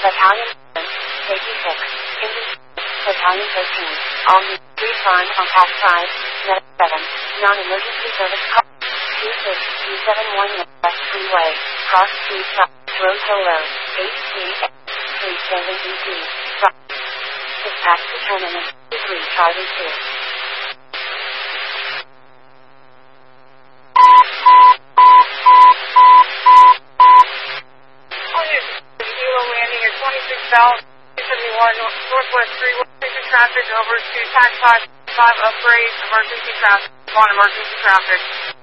Battalion 7, Safety 6, Engine Battalion 13, all new, refund on past 5, Net 7, non-emergency service call, 26271 West Freeway, Cross Street South, Road Solo, HC, 370D, dispatch to terminus, 3 Charlie 2. Landing at 26,271 Northwest Freeway. Taking traffic over to Tax 5 upgrade, emergency traffic, on emergency traffic.